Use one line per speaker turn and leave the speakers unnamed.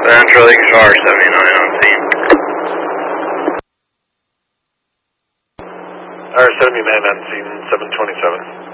Central XR 79 on scene.
R79 on scene, 727.